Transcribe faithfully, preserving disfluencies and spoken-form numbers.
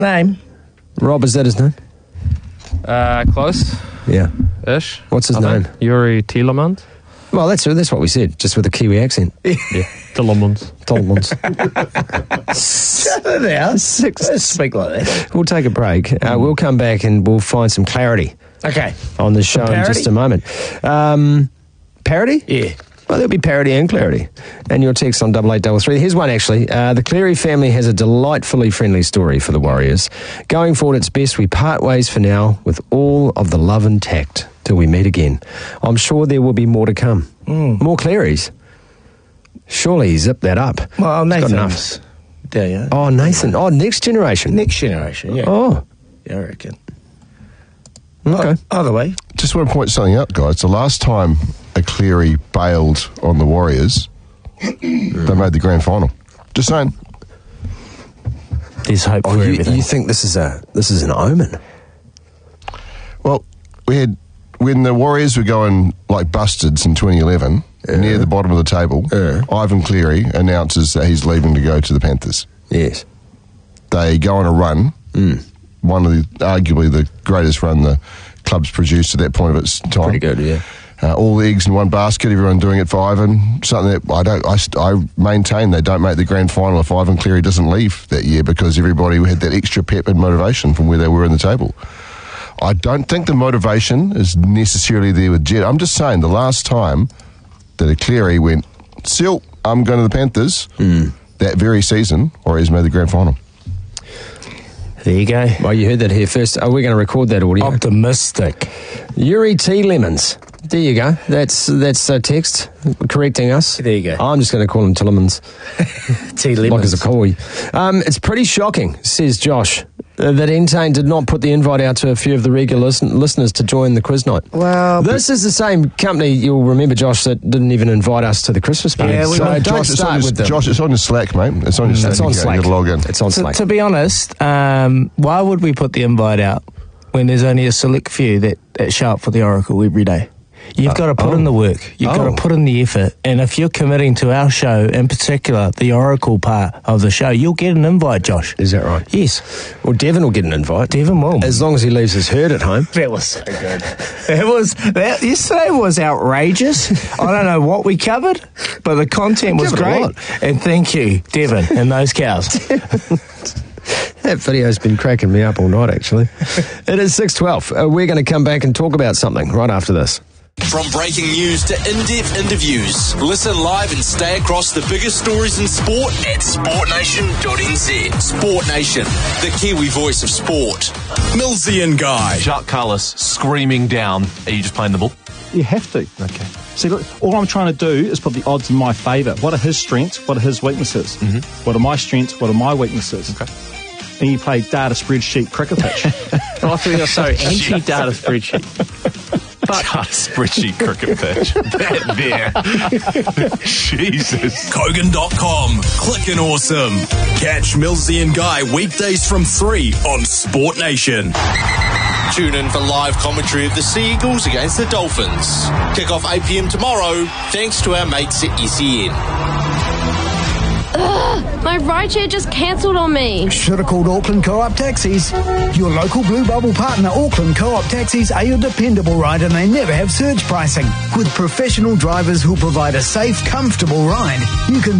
Name? Rob, is that his name? Uh, close. Yeah. Ish. What's his I name? think. Yuri Tielemans. Well, that's that's what we said, just with a Kiwi accent. Yeah. Tielemans. Tielemans. Now, Six. Let's speak like that. We'll take a break. Uh, we'll come back and we'll find some clarity Okay. on the show in Parody? just a moment. Um, parody? Yeah. Well, there'll be parody and clarity. And your text on double eight double three. Here's one, actually. Uh, the Cleary family has a delightfully friendly story for the Warriors. Going forward, it's best we part ways for now with all of the love and tact till we meet again. I'm sure there will be more to come. Mm. More Clearys. Surely zip that up. Well, He's got Nathan's. There you go. Oh, Nathan. Oh, next generation. Next generation, yeah. Oh, Yeah, I reckon. okay. Oh, either way. Just want to point something out, guys. The last time a Cleary bailed on the Warriors, they made the grand final. Just saying. There's hope Oh, for you, everything. you think this is a this is an omen? Well, we had when the Warriors were going like bustards in twenty eleven, near the bottom of the table, Yeah. Ivan Cleary announces that he's leaving to go to the Panthers. Yes. They go on a run, Mm. one of the arguably the greatest run the club's produced at that point of its time. Pretty good, yeah. Uh, all the eggs in one basket, everyone doing it for Ivan. Something that I don't. I, st- I maintain they don't make the grand final if Ivan Cleary doesn't leave that year, because everybody had that extra pep and motivation from where they were in the table. I don't think the motivation is necessarily there with Jed. I'm just saying the last time that a Cleary went, "Seal, I'm going to the Panthers," Mm. that very season, Warriors made the grand final. There you go. Well, you heard that here first. Are we going to record that audio? Optimistic. Yuri T. Lemons. There you go. That's that's a text correcting us. There you go. I'm just going to call him Tillemans, T. like Lemons. as a koi. Um, it's pretty shocking, says Josh, uh, that Entain did not put the invite out to a few of the regular listen- listeners to join the quiz night. Well, This is the same company, you'll remember, Josh, that didn't even invite us to the Christmas party. Yeah, we so won't- don't Josh, it's on start your, with them. Josh, it's on your Slack, mate. It's on your Slack. It's on You Slack. gotta log in. It's on To, Slack. to be honest, um, why would we put the invite out when there's only a select few that, that show up for the Oracle every day? You've Uh, got to put oh. in the work. You've Oh. got to put in the effort. And if you're committing to our show, in particular, the Oracle part of the show, you'll get an invite, Josh. Is that right? Yes. Well, Devon will get an invite. Devon will. As long as he leaves his herd at home. That was so good. That was that yesterday was outrageous. I don't know what we covered, but the content was Covered a great. lot. And thank you, Devon, and those cows. That video's been cracking me up all night, actually. It is six twelve. Uh, we're going to come back and talk about something right after this. From breaking news to in-depth interviews, listen live and stay across the biggest stories in sport at sport nation dot n z. Sport Nation, the Kiwi voice of sport. Millsy and Guy. Jacques Carlos screaming down. Are you just playing the ball? You have to. Okay. See, look, all I'm trying to do is put the odds in my favour. What are his strengths? What are his weaknesses? Mm-hmm. What are my strengths? What are my weaknesses? Okay. And you play data spreadsheet cricket pitch. Oh, I thought you were so anti-data spreadsheet. Data spreadsheet cricket pitch. That there. Jesus. Kogan dot com. Clickin' awesome. Catch Millsy and Guy weekdays from three on Sport Nation. Tune in for live commentary of the Sea Eagles against the Dolphins. Kick off eight p.m. tomorrow, thanks to our mates at S E N. Ugh, my rideshare just cancelled on me. Should have called Auckland Co-op Taxis. Your local Blue Bubble partner, Auckland Co-op Taxis, are your dependable ride, and they never have surge pricing. With professional drivers who provide a safe, comfortable ride, you can